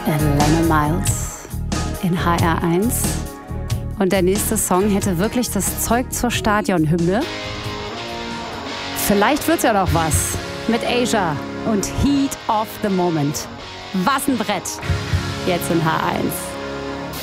Elena Miles in HR1. Und der nächste Song hätte wirklich das Zeug zur Stadionhymne. Vielleicht wird's ja noch was mit Asia und Heat of the Moment. Was ein Brett. Jetzt in HR1.